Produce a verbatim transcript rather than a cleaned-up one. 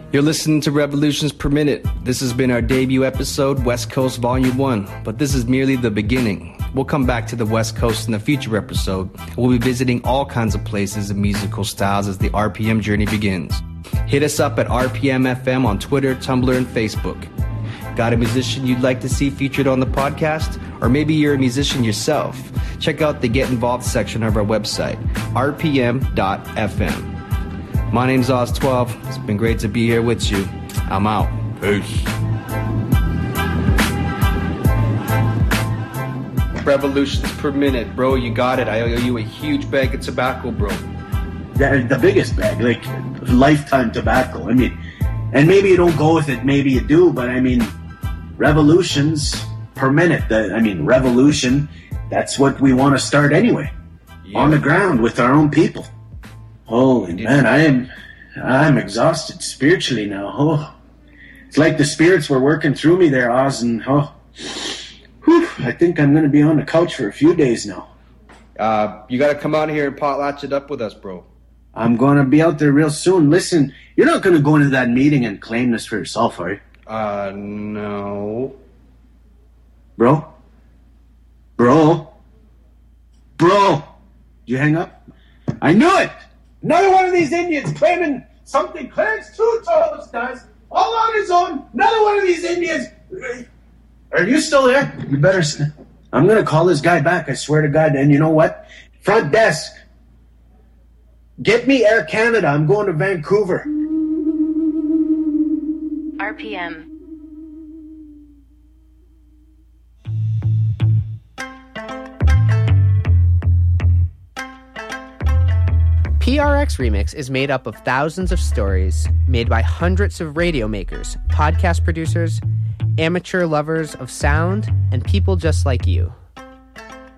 You're listening to Revolutions Per Minute. This has been our debut episode, West Coast Volume one, but this is merely the beginning. We'll come back to the West Coast in a future episode. We'll be visiting all kinds of places and musical styles as the R P M journey begins. Hit us up at R P M F M on Twitter, Tumblr, and Facebook. Got a musician you'd like to see featured on the podcast? Or maybe you're a musician yourself? Check out the Get Involved section of our website, R P M dot F M. My name's Oz twelve. It's been great to be here with you. I'm out. Peace. Revolutions Per Minute. Bro, you got it. I owe you a huge bag of tobacco, bro. The, the biggest bag, like lifetime tobacco. I mean, and maybe you don't go with it, maybe you do, but I mean, revolutions per minute. The, I mean, revolution, that's what we want to start anyway. Yeah. On the ground with our own people. Holy man, I am I'm exhausted spiritually now. Oh, it's like the spirits were working through me there, Oz, and oh, whew, I think I'm going to be on the couch for a few days now. Uh, you got to come out here and potlatch it up with us, bro. I'm going to be out there real soon. Listen, you're not going to go into that meeting and claim this for yourself, are you? Uh, no. Bro? Bro? Bro? Did you hang up? I knew it! Another one of these Indians claiming something Clarence Two told us does, all on his own. Another one of these Indians. Are you still there? You better. I'm going to call this guy back, I swear to God. And you know what? Front desk. Get me Air Canada. I'm going to Vancouver. R P M. P R X Remix is made up of thousands of stories made by hundreds of radio makers, podcast producers, amateur lovers of sound, and people just like you.